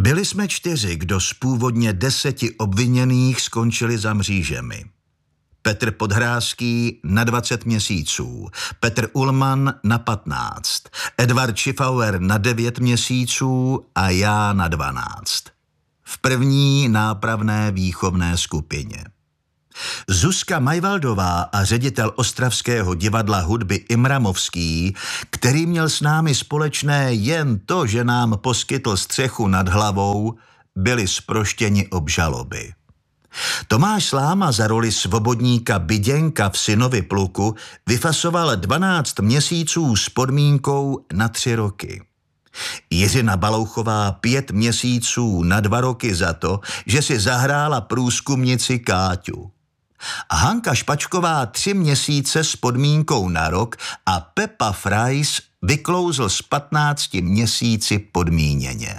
Byli jsme 4, kdo z původně 10 obviněných skončili za mřížemi. Petr Podhrázký na 20 měsíců, Petr Ullmann na 15, Edvard Schiffauer na 9 měsíců a já na 12. V první nápravné výchovné skupině. Zuzka Majvaldová a ředitel Ostravského divadla hudby Imramovský, který měl s námi společné jen to, že nám poskytl střechu nad hlavou, byli zproštěni obžaloby. Tomáš Sláma za roli svobodníka Byděnka v Synovi pluku vyfasoval 12 měsíců s podmínkou na 3 roky. Jiřina Balouchová 5 měsíců na 2 roky za to, že si zahrála průzkumnici Káťu. Hanka Špačková 3 měsíce s podmínkou na rok a Pepa Frais vyklouzl s 15 měsíci podmíněně.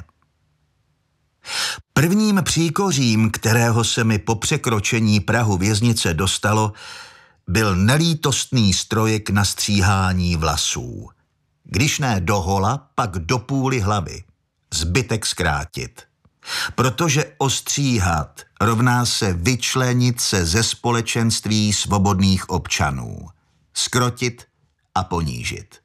Prvním příkořím, kterého se mi po překročení prahu věznice dostalo, byl nelítostný strojek na stříhání vlasů. Když ne do hola, pak do půly hlavy. Zbytek zkrátit. Protože ostříhat rovná se vyčlenit se ze společenství svobodných občanů. Skrotit a ponížit.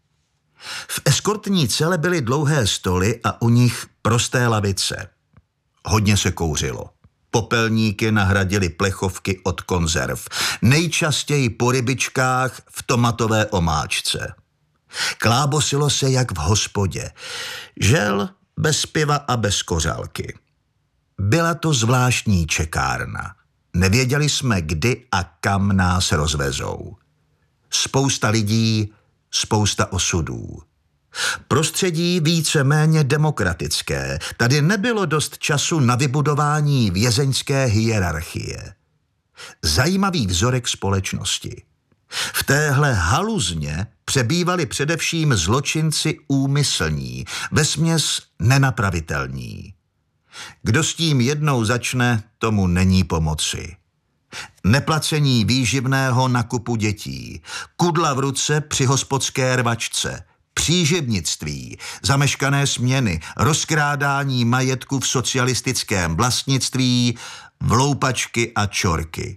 V eskortní cele byly dlouhé stoly a u nich prosté lavice. Hodně se kouřilo. Popelníky nahradily plechovky od konzerv. Nejčastěji po rybičkách v tomatové omáčce. Klábosilo se jak v hospodě. Žel bez piva a bez kořálky. Byla to zvláštní čekárna. Nevěděli jsme, kdy a kam nás rozvezou. Spousta lidí, spousta osudů. Prostředí víceméně demokratické. Tady nebylo dost času na vybudování vězeňské hierarchie. Zajímavý vzorek společnosti. V téhle haluzně přebývali především zločinci úmyslní, vesměs nenapravitelní. Kdo s tím jednou začne, tomu není pomoci. Neplacení výživného na kupu dětí, kudla v ruce při hospodské rvačce, přížebnictví, zameškané směny, rozkrádání majetku v socialistickém vlastnictví, vloupačky a čorky.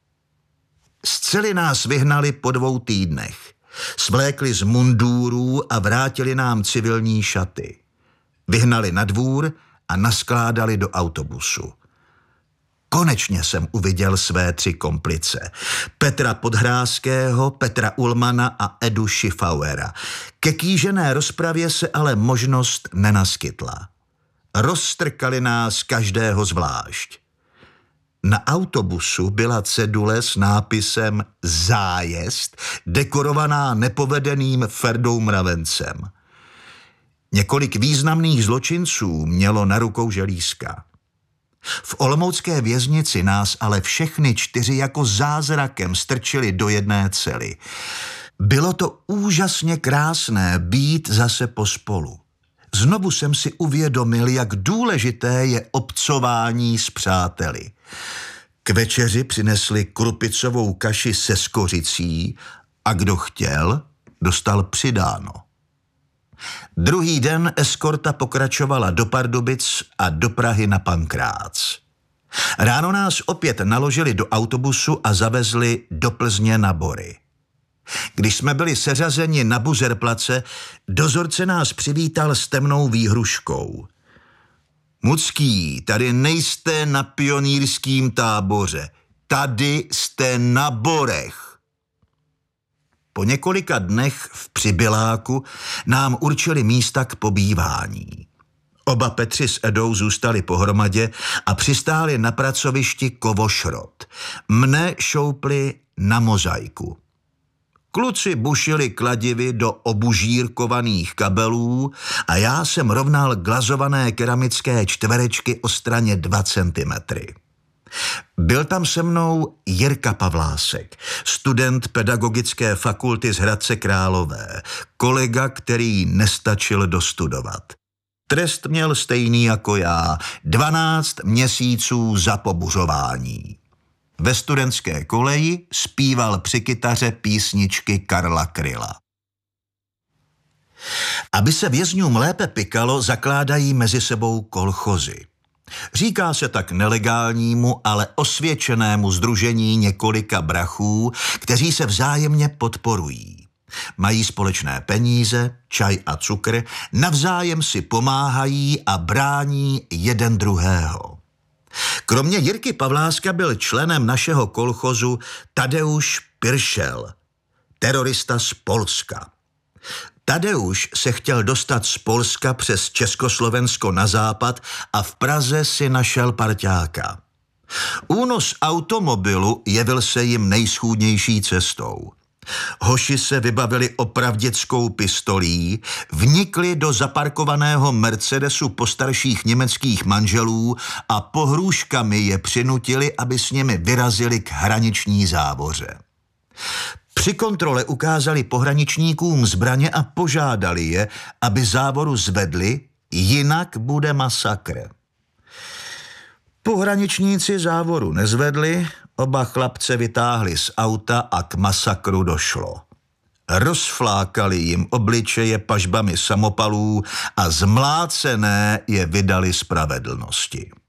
Z cely nás vyhnali po 2 týdnech. Svlékli z mundúrů a vrátili nám civilní šaty. Vyhnali na dvůr a naskládali do autobusu. Konečně jsem uviděl své 3 komplice. Petra Podhrázkého, Petra Ullmana a Edu Schiffauera. Ke kýžené rozpravě se ale možnost nenaskytla. Rozstrkali nás každého zvlášť. Na autobusu byla cedule s nápisem Zájezd, dekorovaná nepovedeným Ferdou Mravencem. Několik významných zločinců mělo na rukou želízka. V olomoucké věznici nás ale všechny 4 jako zázrakem strčili do jedné cely. Bylo to úžasně krásné být zase pospolu. Znovu jsem si uvědomil, jak důležité je obcování s přáteli. K večeři přinesli krupicovou kaši se skořicí a kdo chtěl, dostal přidáno. Druhý den eskorta pokračovala do Pardubic a do Prahy na Pankrác. Ráno nás opět naložili do autobusu a zavezli do Plzně na Bory. Když jsme byli seřazeni na Buzerplace, dozorce nás přivítal s temnou výhruškou. Mucký, tady nejste na pionýrském táboře, tady jste na Borech. Po několika dnech v Přibyláku nám určili místa k pobývání. Oba Petři s Edou zůstali pohromadě a přistáli na pracovišti Kovošrot. Mne šoupli na mozaiku. Kluci bušili kladivy do obužírkovaných kabelů a já jsem rovnal glazované keramické čtverečky o straně 2 centimetry. Byl tam se mnou Jirka Pavlásek, student pedagogické fakulty z Hradce Králové, kolega, který nestačil dostudovat. Trest měl stejný jako já, 12 měsíců za pobuřování. Ve studentské koleji zpíval při kytaře písničky Karla Kryla. Aby se vězňům lépe pikalo, zakládají mezi sebou kolchozy. Říká se tak nelegálnímu, ale osvědčenému sdružení několika brachů, kteří se vzájemně podporují. Mají společné peníze, čaj a cukr, navzájem si pomáhají a brání jeden druhého. Kromě Jirky Pavláska byl členem našeho kolchozu Tadeusz Piršel, terorista z Polska. Tadeusz se chtěl dostat z Polska přes Československo na západ a v Praze si našel parťáka. Únos automobilu jevil se jim nejschůdnější cestou. Hoši se vybavili opravdickou pistolí, vnikli do zaparkovaného Mercedesu postarších německých manželů a pohrůžkami je přinutili, aby s nimi vyrazili k hraniční závoře. Při kontrole ukázali pohraničníkům zbraně a požádali je, aby závoru zvedli, jinak bude masakr. Pohraničníci závoru nezvedli, oba chlapce vytáhli z auta a k masakru došlo. Rozflákali jim obličeje pažbami samopalů a zmlácené je vydali spravedlnosti.